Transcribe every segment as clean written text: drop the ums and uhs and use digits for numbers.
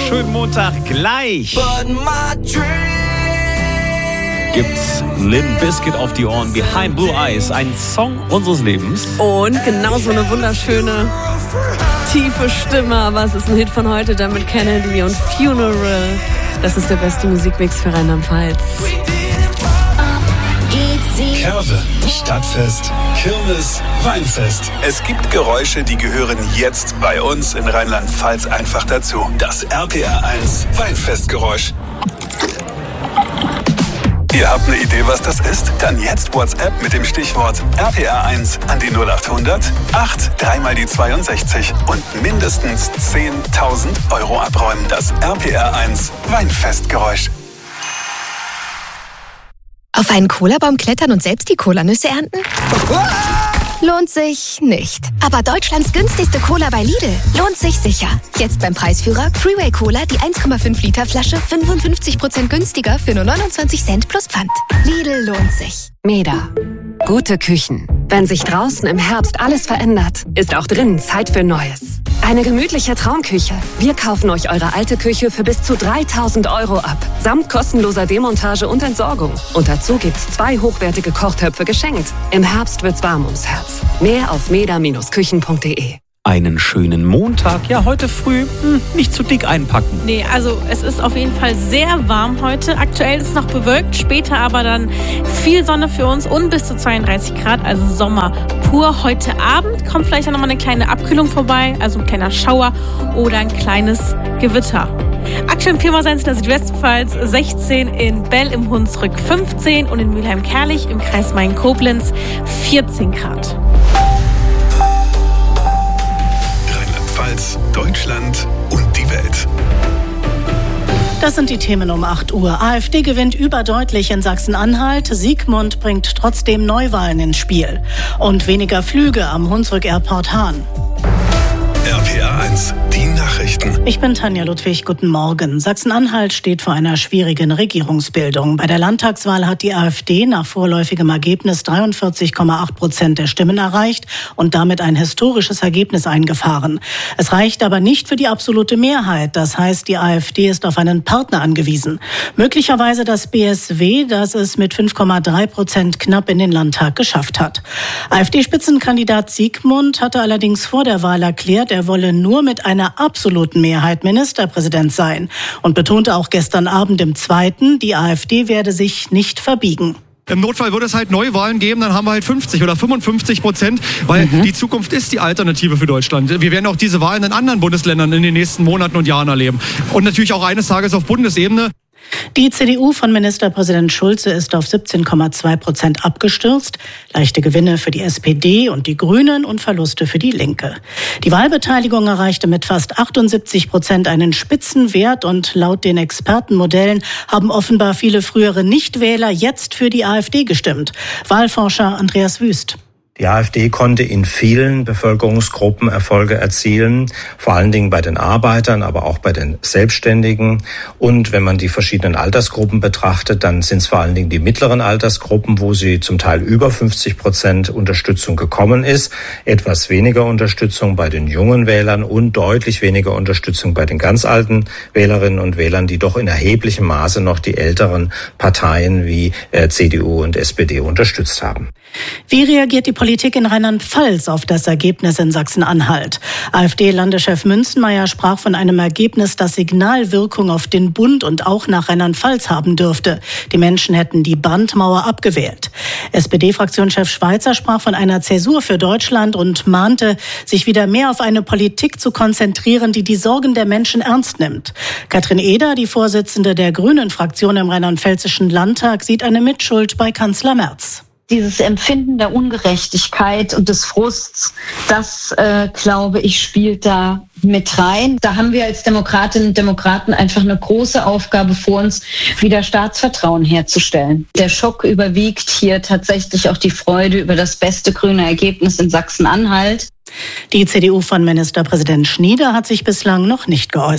schönen Montag. Gleich gibt's Limp Bizkit auf die Ohren. Behind Blue Eyes, ein Song unseres Lebens. Und genauso eine wunderschöne, tiefe Stimme. Aber es ist ein Hit von heute, damit Kennedy und Funeral. Das ist der beste Musikmix für Rheinland-Pfalz. Curve, Stadtfest, Kirmes, Weinfest. Es gibt Geräusche, die gehören jetzt bei uns in Rheinland-Pfalz einfach dazu. Das RPR1 Weinfestgeräusch. Ihr habt eine Idee, was das ist? Dann jetzt WhatsApp mit dem Stichwort RPR1 an die 0800 8 3 mal die 62 und mindestens 10.000 € abräumen. Das RPR1 Weinfestgeräusch. Auf einen Cola-Baum klettern und selbst die Cola-Nüsse ernten? Lohnt sich nicht. Aber Deutschlands günstigste Cola bei Lidl lohnt sich sicher. Jetzt beim Preisführer Freeway Cola die 1,5 Liter Flasche 55% günstiger für nur 29 Cent plus Pfand. Lidl lohnt sich. Meda. Gute Küchen. Wenn sich draußen im Herbst alles verändert, ist auch drinnen Zeit für Neues. Eine gemütliche Traumküche. Wir kaufen euch eure alte Küche für bis zu 3.000 € ab. Samt kostenloser Demontage und Entsorgung. Und dazu gibt's 2 hochwertige Kochtöpfe geschenkt. Im Herbst wird's warm ums Herz. Mehr auf meda-küchen.de. Einen schönen Montag. Ja, heute früh nicht zu dick einpacken. Nee, also es ist auf jeden Fall sehr warm heute. Aktuell ist es noch bewölkt, später aber dann viel Sonne für uns und bis zu 32 Grad, also Sommer pur. Heute Abend kommt vielleicht auch nochmal eine kleine Abkühlung vorbei, also ein kleiner Schauer oder ein kleines Gewitter. Aktuell in Pirmasens in der Südwestpfalz 16, in Bell im Hunsrück 15 und in Mülheim-Kärlich im Kreis Main-Koblenz 14 Grad. Deutschland und die Welt. Das sind die Themen um 8 Uhr. AfD gewinnt überdeutlich in Sachsen-Anhalt. Sigmund bringt trotzdem Neuwahlen ins Spiel. Und weniger Flüge am Hunsrück Airport Hahn. RPR1, die Nachrichten. Ich bin Tanja Ludwig, guten Morgen. Sachsen-Anhalt steht vor einer schwierigen Regierungsbildung. Bei der Landtagswahl hat die AfD nach vorläufigem Ergebnis 43,8% der Stimmen erreicht und damit ein historisches Ergebnis eingefahren. Es reicht aber nicht für die absolute Mehrheit. Das heißt, die AfD ist auf einen Partner angewiesen. Möglicherweise das BSW, das es mit 5,3% knapp in den Landtag geschafft hat. AfD-Spitzenkandidat Sigmund hatte allerdings vor der Wahl erklärt, er wolle nur mit einer absoluten Mehrheit Ministerpräsident sein und betonte auch gestern Abend im Zweiten, die AfD werde sich nicht verbiegen. Im Notfall würde es halt Neuwahlen geben, dann haben wir halt 50 oder 55%, weil die Zukunft ist die Alternative für Deutschland. Wir werden auch diese Wahlen in anderen Bundesländern in den nächsten Monaten und Jahren erleben. Und natürlich auch eines Tages auf Bundesebene. Die CDU von Ministerpräsident Schulze ist auf 17,2% abgestürzt. Leichte Gewinne für die SPD und die Grünen und Verluste für die Linke. Die Wahlbeteiligung erreichte mit fast 78% einen Spitzenwert und laut den Expertenmodellen haben offenbar viele frühere Nichtwähler jetzt für die AfD gestimmt. Wahlforscher Andreas Wüst. Die AfD konnte in vielen Bevölkerungsgruppen Erfolge erzielen, vor allen Dingen bei den Arbeitern, aber auch bei den Selbstständigen. Und wenn man die verschiedenen Altersgruppen betrachtet, dann sind es vor allen Dingen die mittleren Altersgruppen, wo sie zum Teil über 50% Unterstützung gekommen ist, etwas weniger Unterstützung bei den jungen Wählern und deutlich weniger Unterstützung bei den ganz alten Wählerinnen und Wählern, die doch in erheblichem Maße noch die älteren Parteien wie CDU und SPD unterstützt haben. Wie reagiert die Politik in Rheinland-Pfalz auf das Ergebnis in Sachsen-Anhalt? AfD-Landeschef Münzenmaier sprach von einem Ergebnis, das Signalwirkung auf den Bund und auch nach Rheinland-Pfalz haben dürfte. Die Menschen hätten die Brandmauer abgewählt. SPD-Fraktionschef Schweizer sprach von einer Zäsur für Deutschland und mahnte, sich wieder mehr auf eine Politik zu konzentrieren, die die Sorgen der Menschen ernst nimmt. Katrin Eder, die Vorsitzende der Grünen-Fraktion im Rheinland-Pfälzischen Landtag, sieht eine Mitschuld bei Kanzler Merz. Dieses Empfinden der Ungerechtigkeit und des Frusts, das, glaube ich, spielt da mit rein. Da haben wir als Demokratinnen und Demokraten einfach eine große Aufgabe vor uns, wieder Staatsvertrauen herzustellen. Der Schock überwiegt hier tatsächlich auch die Freude über das beste grüne Ergebnis in Sachsen-Anhalt. Die CDU von Ministerpräsident Schnieder hat sich bislang noch nicht geäußert.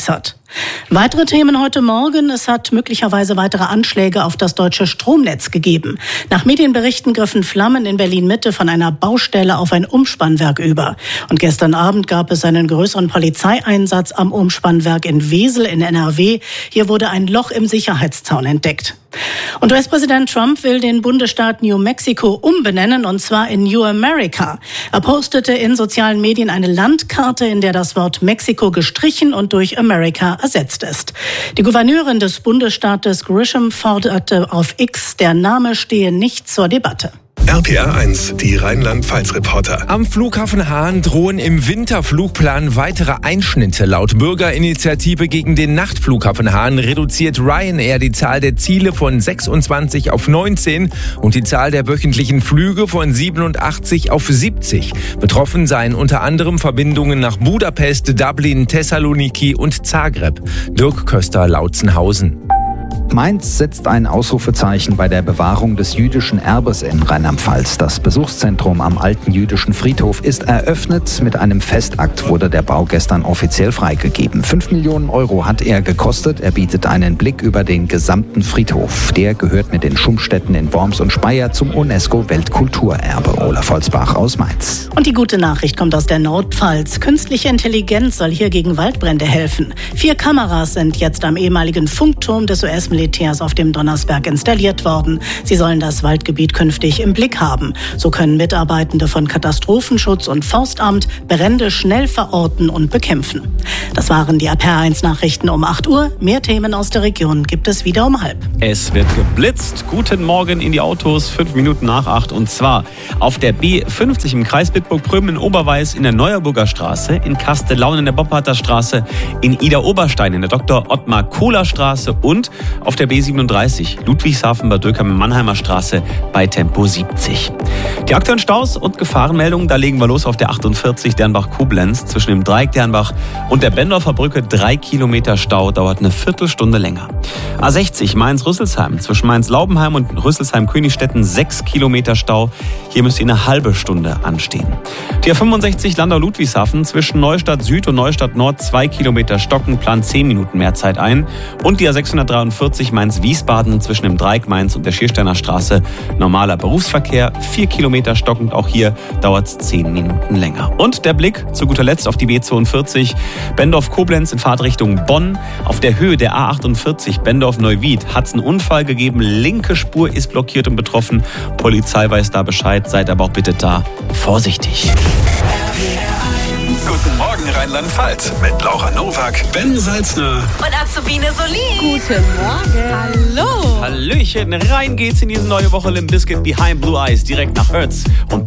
Weitere Themen heute Morgen. Es hat möglicherweise weitere Anschläge auf das deutsche Stromnetz gegeben. Nach Medienberichten griffen Flammen in Berlin-Mitte von einer Baustelle auf ein Umspannwerk über. Und gestern Abend gab es einen größeren Polizeieinsatz am Umspannwerk in Wesel in NRW. Hier wurde ein Loch im Sicherheitszaun entdeckt. Und US-Präsident Trump will den Bundesstaat New Mexico umbenennen, und zwar in New America. Er postete in sozialen Medien eine Landkarte, in der das Wort Mexiko gestrichen und durch America ersetzt ist. Die Gouverneurin des Bundesstaates Grisham forderte auf X, der Name stehe nicht zur Debatte. RPR 1, die Rheinland-Pfalz-Reporter. Am Flughafen Hahn drohen im Winterflugplan weitere Einschnitte. Laut Bürgerinitiative gegen den Nachtflughafen Hahn reduziert Ryanair die Zahl der Ziele von 26 auf 19 und die Zahl der wöchentlichen Flüge von 87 auf 70. Betroffen seien unter anderem Verbindungen nach Budapest, Dublin, Thessaloniki und Zagreb. Dirk Köster, Lautzenhausen. Mainz setzt ein Ausrufezeichen bei der Bewahrung des jüdischen Erbes in Rheinland-Pfalz. Das Besuchszentrum am alten jüdischen Friedhof ist eröffnet. Mit einem Festakt wurde der Bau gestern offiziell freigegeben. 5 Millionen Euro hat er gekostet. Er bietet einen Blick über den gesamten Friedhof. Der gehört mit den Schummstätten in Worms und Speyer zum UNESCO-Weltkulturerbe. Olaf Holzbach aus Mainz. Und die gute Nachricht kommt aus der Nordpfalz. Künstliche Intelligenz soll hier gegen Waldbrände helfen. 4 Kameras sind jetzt am ehemaligen Funkturm des US-Militärs auf dem Donnersberg installiert worden. Sie sollen das Waldgebiet künftig im Blick haben. So können Mitarbeitende von Katastrophenschutz und Forstamt Brände schnell verorten und bekämpfen. Das waren die RPR1-Nachrichten um 8 Uhr. Mehr Themen aus der Region gibt es wieder um 7:30. Es wird geblitzt. Guten Morgen in die Autos, 5 Minuten nach 8. Und zwar auf der B50 im Kreis Bitburg-Prüm in Oberweiß, in der Neuerburger Straße, in Kastellaun in der Boppharter Straße, in Ida-Oberstein in der Dr. Ottmar-Kohler Straße und auf der B37 Ludwigshafen bei Dürkheim Mannheimer Straße bei Tempo 70. Die aktuellen Staus und Gefahrenmeldungen, da legen wir los auf der 48 Dernbach-Koblenz zwischen dem Dreieck Dernbach und der Bendorfer Brücke. 3 Kilometer Stau, dauert eine Viertelstunde länger. A60 Mainz-Rüsselsheim zwischen Mainz-Laubenheim und Rüsselsheim-Königstetten 6 Kilometer Stau. Hier müsst ihr eine halbe Stunde anstehen. Die A65 Landau-Ludwigshafen zwischen Neustadt Süd und Neustadt Nord 2 Kilometer Stocken, plant 10 Minuten mehr Zeit ein. Und die A643 Mainz-Wiesbaden zwischen dem Dreieck Mainz und der Schiersteiner Straße normaler Berufsverkehr, 4 Kilometer stockend, auch hier dauert es 10 Minuten länger. Und der Blick zu guter Letzt auf die B42 Bendorf-Koblenz in Fahrtrichtung Bonn. Auf der Höhe der A48 Bendorf-Neuwied hat es einen Unfall gegeben, linke Spur ist blockiert und betroffen. Polizei weiß da Bescheid, seid aber auch bitte da vorsichtig. Guten Morgen Rheinland-Pfalz mit Laura Nowak, Ben Salzner Und Azubine Solin. Guten Morgen. Hallo. Hallöchen, rein geht's in diese neue Woche Limp Bizkit Behind Blue Eyes, direkt nach Hertz und